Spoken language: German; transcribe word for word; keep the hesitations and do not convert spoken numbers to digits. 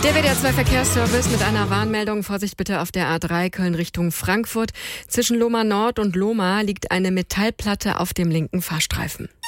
Der W D R zwei Verkehrsservice mit einer Warnmeldung. Vorsicht bitte auf der A drei Köln Richtung Frankfurt. Zwischen Lohmar Nord und Lohmar liegt eine Metallplatte auf dem linken Fahrstreifen.